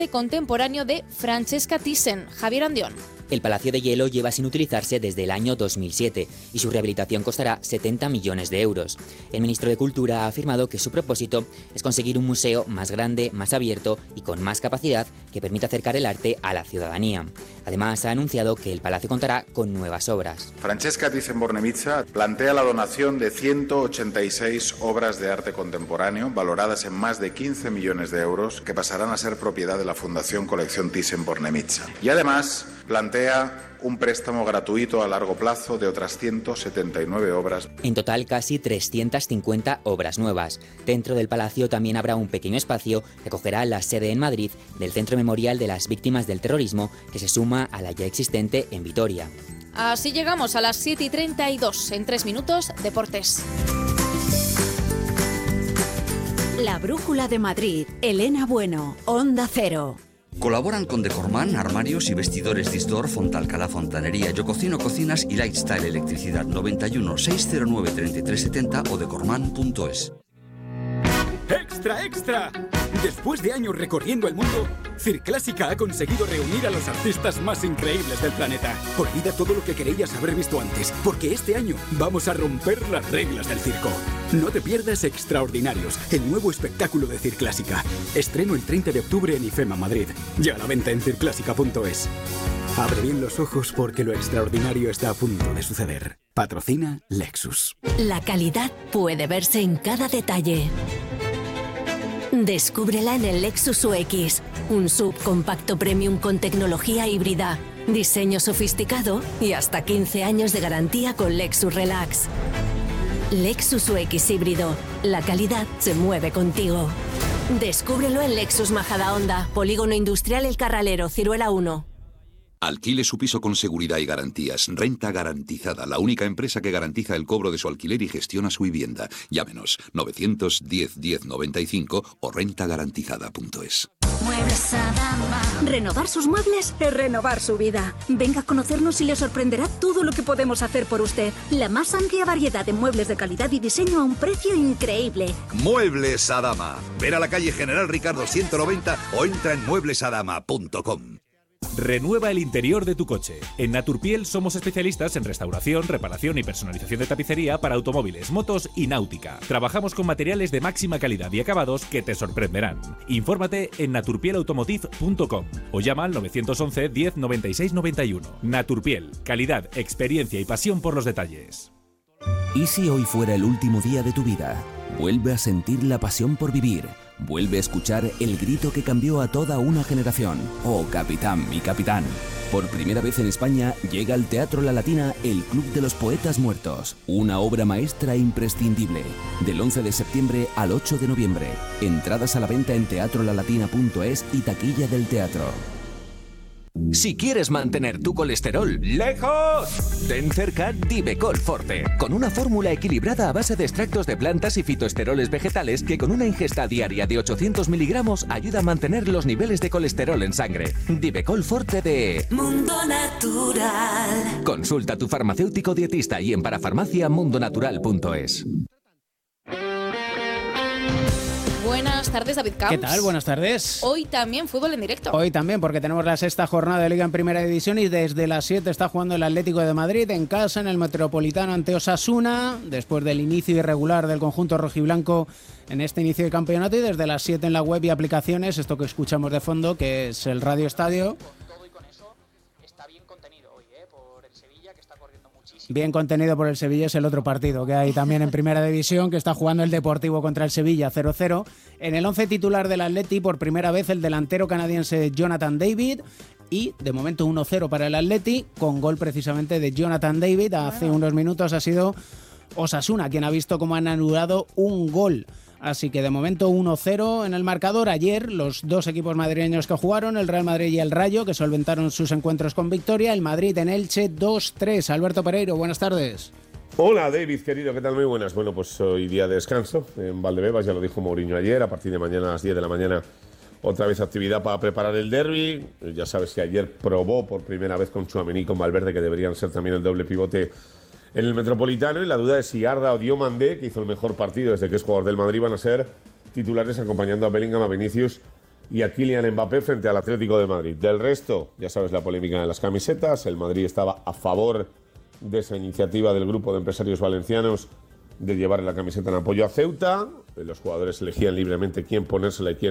contemporáneo de Francesca Thyssen. Javier Andión. El Palacio de Hielo lleva sin utilizarse desde el año 2007 y su rehabilitación costará 70 millones de euros. El ministro de Cultura ha afirmado que su propósito es conseguir un museo más grande, más abierto y con más capacidad que permita acercar el arte a la ciudadanía. Además, ha anunciado que el palacio contará con nuevas obras. Francesca Thyssen-Bornemisza plantea la donación de 186 obras de arte contemporáneo valoradas en más de 15 millones de euros que pasarán a ser propiedad de la Fundación Colección Thyssen-Bornemisza. Y además plantea un préstamo gratuito a largo plazo de otras 179 obras. En total, casi 350 obras nuevas. Dentro del palacio también habrá un pequeño espacio que acogerá la sede en Madrid del Centro Memorial de las Víctimas del Terrorismo, que se suma a la ya existente en Vitoria. Así llegamos a las 7:32. En 3 minutos, deportes. La Brújula de Madrid. Elena Bueno, Onda Cero. Colaboran con Decorman, armarios y vestidores Disdor, Fontalcalá Fontanería, Yococino Cocinas y Lightstyle Electricidad. 91 609 3370 o decorman.es. ¡Extra, extra! Después de años recorriendo el mundo, Circlásica ha conseguido reunir a los artistas más increíbles del planeta. Olvida todo lo que creías haber visto antes, porque este año vamos a romper las reglas del circo. No te pierdas Extraordinarios, el nuevo espectáculo de Circlásica. Estreno el 30 de octubre en IFEMA Madrid. Ya a la venta en circlásica.es. Abre bien los ojos porque lo extraordinario está a punto de suceder. Patrocina Lexus. La calidad puede verse en cada detalle. Descúbrela en el Lexus UX, un SUV compacto premium con tecnología híbrida, diseño sofisticado y hasta 15 años de garantía con Lexus Relax. Lexus UX híbrido, la calidad se mueve contigo. Descúbrelo en Lexus Majadahonda, Polígono Industrial El Carralero, Ciruela 1. Alquile su piso con seguridad y garantías. Renta Garantizada, la única empresa que garantiza el cobro de su alquiler y gestiona su vivienda. Llámenos 910 10 95 o rentagarantizada.es. Muebles Adama. Renovar sus muebles es renovar su vida. Venga a conocernos y le sorprenderá todo lo que podemos hacer por usted. La más amplia variedad de muebles de calidad y diseño a un precio increíble. Muebles Adama. Ven a la calle General Ricardo 190 o entra en mueblesadama.com. Renueva el interior de tu coche. En Naturpiel somos especialistas en restauración, reparación y personalización de tapicería para automóviles, motos y náutica. Trabajamos con materiales de máxima calidad y acabados que te sorprenderán. Infórmate en naturpielautomotive.com o llama al 911 10 96 91. Naturpiel, calidad, experiencia y pasión por los detalles. ¿Y si hoy fuera el último día de tu vida? Vuelve a sentir la pasión por vivir. Vuelve a escuchar el grito que cambió a toda una generación. Oh, capitán, mi capitán. Por primera vez en España llega al Teatro La Latina el Club de los Poetas Muertos. Una obra maestra imprescindible. Del 11 de septiembre al 8 de noviembre. Entradas a la venta en teatrolalatina.es y taquilla del teatro. Si quieres mantener tu colesterol lejos, ten cerca Divecol Forte, con una fórmula equilibrada a base de extractos de plantas y fitoesteroles vegetales que con una ingesta diaria de 800 miligramos ayuda a mantener los niveles de colesterol en sangre. Divecol Forte de Mundo Natural. Consulta a tu farmacéutico dietista y en parafarmacia mundonatural.es. Buenas tardes, David Camps. ¿Qué tal? Buenas tardes. Hoy también fútbol en directo. Hoy también, porque tenemos la sexta jornada de Liga en Primera División y desde las 7 está jugando el Atlético de Madrid en casa, en el Metropolitano ante Osasuna, después del inicio irregular del conjunto rojiblanco en este inicio de campeonato, y desde las 7 en la web y aplicaciones, esto que escuchamos de fondo, que es el Radio Estadio. Bien contenido por el Sevilla, es el otro partido que hay también en Primera División, que está jugando el Deportivo contra el Sevilla 0-0. En el 11 titular del Atleti, por primera vez el delantero canadiense Jonathan David, y de momento 1-0 para el Atleti, con gol precisamente de Jonathan David. Hace unos minutos ha sido Osasuna quien ha visto cómo han anulado un gol. Así que de momento 1-0 en el marcador. Ayer los dos equipos madrileños que jugaron, el Real Madrid y el Rayo, que solventaron sus encuentros con victoria. El Madrid en Elche 2-3. Alberto Pereiro, buenas tardes. Hola David, querido, ¿qué tal? Muy buenas. Bueno, pues hoy día de descanso en Valdebebas, ya lo dijo Mourinho ayer. A partir de mañana a las 10 de la mañana otra vez actividad para preparar el derbi. Ya sabes que ayer probó por primera vez con Tchouaméni y con Valverde, que deberían ser también el doble pivote en el Metropolitano, y la duda es si Arda o Diomandé, que hizo el mejor partido desde que es jugador del Madrid, van a ser titulares acompañando a Bellingham, a Vinicius y a Kylian Mbappé frente al Atlético de Madrid. Del resto, ya sabes la polémica de las camisetas. El Madrid estaba a favor de esa iniciativa del grupo de empresarios valencianos de llevar la camiseta en apoyo a Ceuta. Los jugadores elegían libremente quién ponérsela y quién